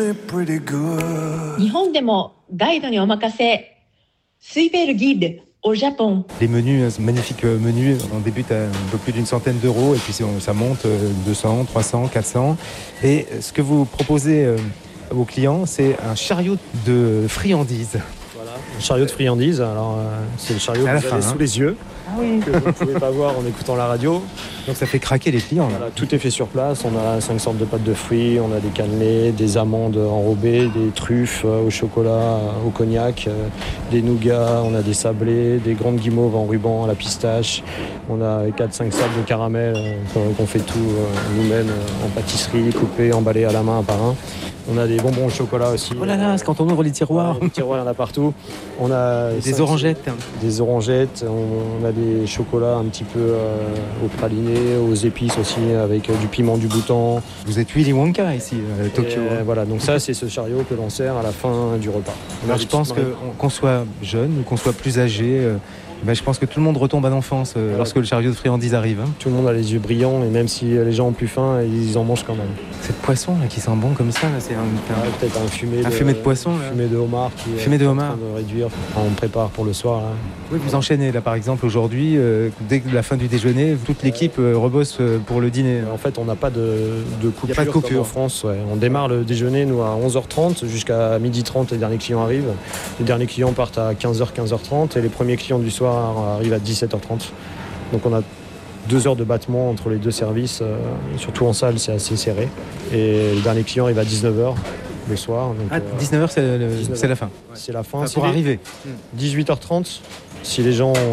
日本でもガイドにお任せ、スイベルギッドau Japon. Les menus, magnifiques menus, on débute à un peu plus d'une centaine d'euros et puis ça monte 200, 300, 400. Et ce que vous proposez à vos clients, c'est un chariot de friandises. Voilà, un chariot de friandises. Alors, c'est le chariot que vous avez sous les yeux, que vous ne pouvez pas voir en écoutant la radio. Donc ça fait craquer les clients. Là. Voilà, tout est fait sur place. On a 5 sortes de pâtes de fruits, on a des cannelés, des amandes enrobées, des truffes au chocolat, au cognac, des nougats, on a des sablés, des grandes guimauves en ruban à la pistache. On a 4-5 sacs de caramel qu'on fait tout nous-mêmes en pâtisserie, coupés, emballés à la main un par un. On a des bonbons au chocolat aussi. Oh là là, c'est quand on ouvre les tiroirs. Les tiroirs, il y en a partout. On a des orangettes. Des orangettes. On a des chocolats un petit peu au praliné, aux épices aussi, avec du piment du Bhoutan. Vous êtes Willy Wonka ici, à Tokyo. Voilà, donc ça, c'est ce chariot que l'on sert à la fin du repas. Alors je pense qu'on soit jeune ou qu'on soit plus âgé, je pense que tout le monde retombe à l'enfance lorsque le chariot de friandises arrive. Tout le monde a les yeux brillants et même si les gens ont plus faim, ils en mangent quand même. C'est le poisson là, qui sent bon comme ça, là, c'est peut-être un fumé de poisson. Un fumé de homard qui fumé de homard. en train de réduire. On prépare pour le soir. Là. Oui, vous enchaînez là par exemple aujourd'hui, dès la fin du déjeuner, toute l'équipe rebosse pour le dîner. En fait, on n'a pas de coupure. Il n'y a pas de coupure en France. Ouais. On démarre le déjeuner nous à 11h30 jusqu'à 12h30. Les derniers clients arrivent. Les derniers clients partent à 15h, 15h30 et les premiers clients du soir arrivent à 17h30. Donc on a 2 heures de battement entre les deux services. Surtout en salle, c'est assez serré. Et le dernier client arrive à 19h le soir. Donc, 19h, c'est la fin. C'est la fin. Enfin, pour arriver. 18h30, si les gens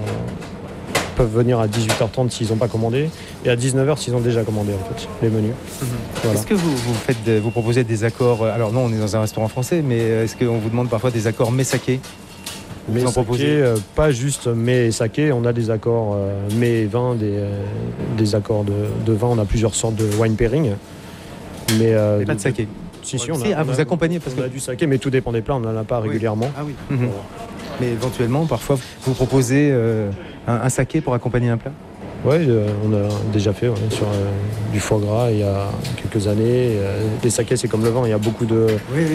peuvent venir à 18h30 s'ils n'ont pas commandé, et à 19h s'ils ont déjà commandé en fait, les menus. Voilà. Est-ce que vous proposez des accords, alors non, on est dans un restaurant français, mais est-ce qu'on vous demande parfois des accords mets saké? Mais saké, pas juste mets et saké, on a des accords mets et vin, des accords de vin, on a plusieurs sortes de wine pairing. Mais pas de saké. Si, vous accompagnez parce qu'on a du saké, mais tout dépend des plats, on n'en a pas régulièrement. Ah oui. Mais éventuellement, parfois, vous proposez un saké pour accompagner un plat? Oui, on a déjà fait sur du foie gras il y a quelques années. Les sakés, c'est comme le vin, il y a beaucoup de...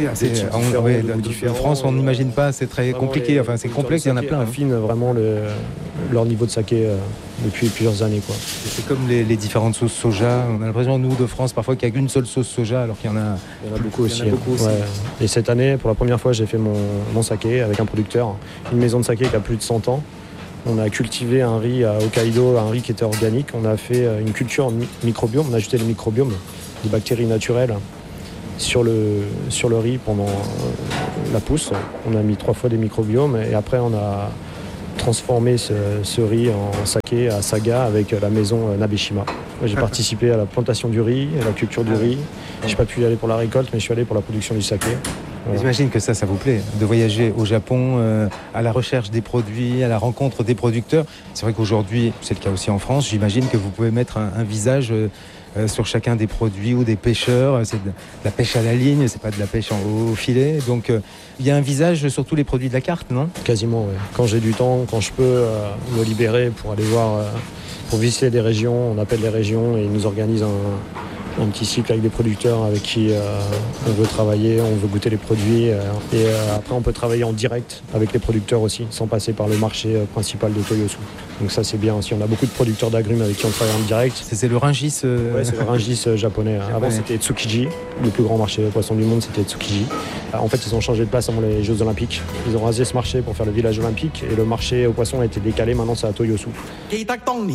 En France, on n'imagine pas, c'est très compliqué, c'est complexe, il y en a plein. Affinent vraiment leur niveau de saké depuis plusieurs années. Quoi. C'est comme les différentes sauces soja. On a l'impression, nous, de France, parfois qu'il n'y a qu'une seule sauce soja, alors qu'il y en a, beaucoup aussi. Ouais. Et cette année, pour la première fois, j'ai fait mon saké avec un producteur. Une maison de saké qui a plus de 100 ans. On a cultivé un riz à Hokkaido, un riz qui était organique. On a fait une culture microbiome. On a ajouté le microbiome, des bactéries naturelles, sur le riz pendant la pousse. On a mis 3 fois des microbiomes et après on a transformé ce riz en saké à Saga avec la maison Nabeshima. J'ai participé à la plantation du riz, à la culture du riz. Je n'ai pas pu y aller pour la récolte, mais je suis allé pour la production du saké. Voilà. J'imagine que ça vous plaît, de voyager au Japon à la recherche des produits, à la rencontre des producteurs. C'est vrai qu'aujourd'hui, c'est le cas aussi en France, j'imagine que vous pouvez mettre un visage sur chacun des produits ou des pêcheurs. C'est de la pêche à la ligne, c'est pas de la pêche au filet. Donc il y a un visage sur tous les produits de la carte, non? Quasiment, oui. Quand j'ai du temps, quand je peux me libérer pour aller voir, pour visiter des régions, on appelle les régions et ils nous organisent un petit cycle avec des producteurs avec qui on veut travailler, on veut goûter les produits et après on peut travailler en direct avec les producteurs aussi, sans passer par le marché principal de Toyosu. Donc ça c'est bien aussi, on a beaucoup de producteurs d'agrumes avec qui on travaille en direct. C'est le Rungis Ouais, c'est le Rungis japonais. Avant c'était Tsukiji, le plus grand marché de poissons du monde c'était Tsukiji. En fait ils ont changé de place avant les Jeux Olympiques. Ils ont rasé ce marché pour faire le village olympique et le marché aux poissons a été décalé, maintenant c'est à Toyosu.